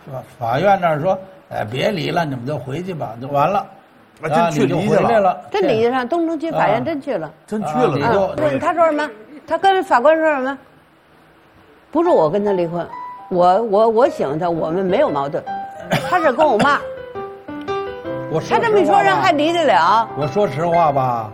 是吧？法院那儿说，别离了，你们就回去吧，就完了。 真去离去了， 真离去上东城区法院真去了， 真去了。 问他说什么？他跟法官说什么？不是我跟他离婚，我喜欢他，我们没有矛盾，他是跟我骂。他这么一说，人还离得了？ 我说实话吧，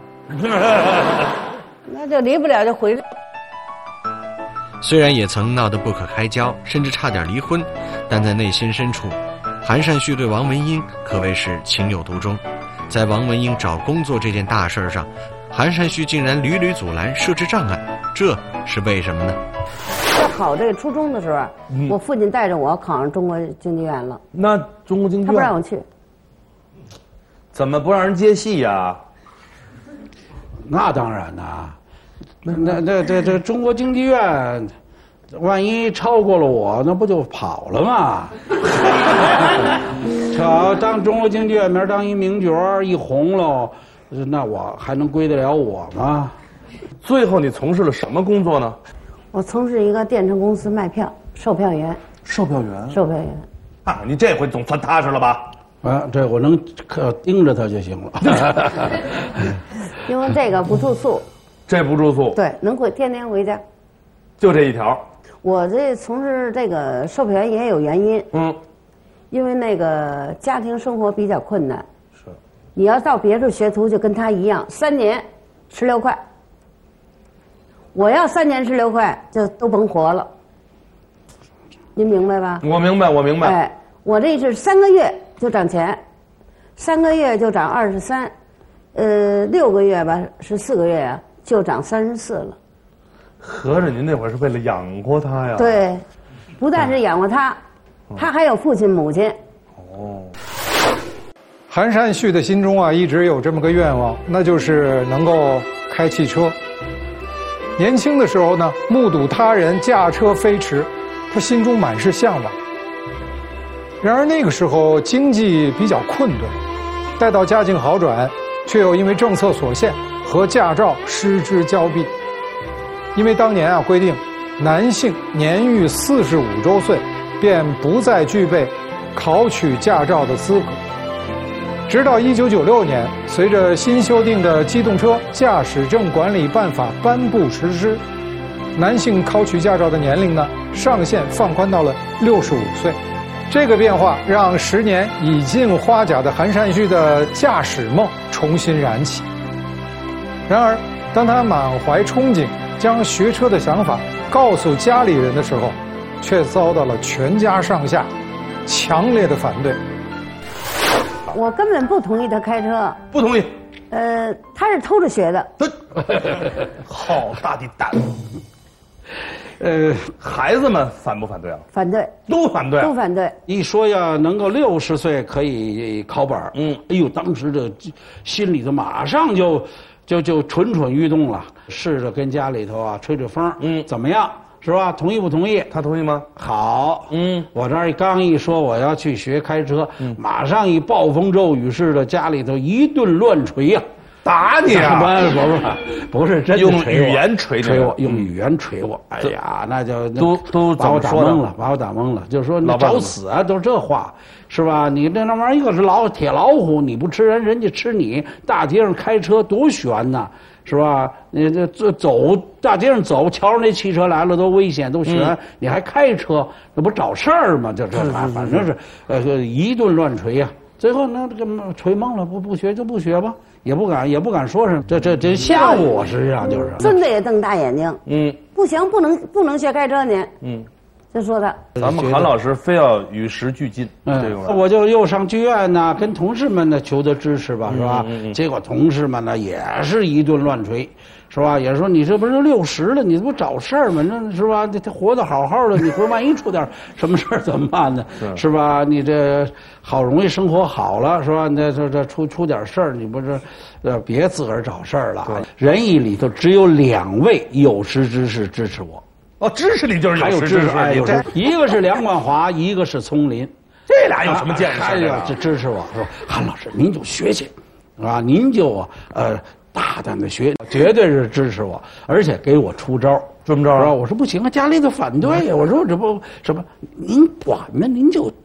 那就离不了就回来。 虽然也曾闹得不可开交，甚至差点离婚，但在内心深处，韩善旭对王文英可谓是情有独钟。在王文英找工作这件大事上，韩善旭竟然屡屡阻拦，设置障碍，这是为什么呢？ 在考这个初中的时候，我父亲带着我考上中国经济院了。 那中国经济院他不让我去， 怎么不让人接戏呀？ 那当然呐，这中国经济院，万一超过了我，那不就跑了吗？瞧，当中国经济院名当一名角一红喽，那我还能归得了我吗？ 最后你从事了什么工作呢？ 我从事一个电车公司卖票，售票员。 售票员。 售票员。 啊，你这回总算踏实了吧？ 这我能可盯着他就行了。 因为这个不住宿。 这不住宿。 对，能天天回家。 就这一条。 我这从事这个售票员也有原因。因为那个家庭生活比较困难。 是。 你要到别处学徒，就跟他一样，3年吃6块。我要3年吃6块，就都甭活了。您明白吧？ 我明白，我明白。 哎，我这是3个月就涨钱，3个月就涨23，6个月吧是4个月啊，就涨34了。 合着您那会儿是为了养活他呀？ 对，不但是养活他，他还有父亲母亲。 哦。 韩善旭的心中啊，一直有这么个愿望，那就是能够开汽车。年轻的时候呢，目睹他人驾车飞驰，他心中满是向往。然而那个时候经济比较困顿，待到家境好转，却又因为政策所限和驾照失之交臂。因为当年啊规定，男性年逾45周岁便不再具备考取驾照的资格。直到1996年，随着新修订的《机动车驾驶证管理办法》颁布实施，男性考取驾照的年龄呢上限放宽到了65岁。这个变化让10年已近花甲的韩善旭的驾驶梦重新燃起。然而，当他满怀憧憬将学车的想法告诉家里人的时候，却遭到了全家上下强烈的反对。 我根本不同意他开车。 不同意。 他是偷着学的。 好大的胆！孩子们反不反对啊？ 反对。 都反对。 都反对。 一说要能够60岁可以考本，哎呦，当时这心里头马上就蠢蠢欲动了，试着跟家里头啊吹吹风，怎么样？是吧？同意不同意？ 他同意吗？ 好，我这儿刚一说我要去学开车，马上一暴风骤雨似的，家里头一顿乱锤呀， 打你啊！ 不是真的用语言锤我，用语言锤我。哎呀，那就都把我打懵了，把我打懵了。就是说你找死啊，都是这话，是吧？你那玩意儿一个是铁老虎，你不吃人，人家吃你。大街上开车多悬呐！是吧？你这走大街上走，瞧着那汽车来了都危险都悬，你还开车，那不找事儿吗？就这反正是一顿乱锤呀。最后那这个锤懵了，不学就不学吧，也不敢说什么。这吓唬我，实际上就是。 孙子也瞪大眼睛。不行，不能学开车呢。就说他。 咱们韩老师非要与时俱进。 我就又上剧院呢，跟同事们呢求得支持吧，是吧？结果同事们呢也是一顿乱锤，是吧？也说你这不是60了，你不找事儿吗？那是吧？他活得好好的，你说万一出点什么事儿怎么办呢？是吧？你这好容易生活好了，是吧？那这出点事儿，你不是别自个儿找事儿了。人艺里头只有2位有识之士支持我。 支持你就是有识之士，一个是梁冠华，一个是丛林， 这俩有什么见识？ 这支持我说，韩老师您就学去，啊，您就大胆的学，绝对是支持我，而且给我出招。 怎么着啊？ 我说不行啊，家里头反对呀。我说这不什么，您管呢？您就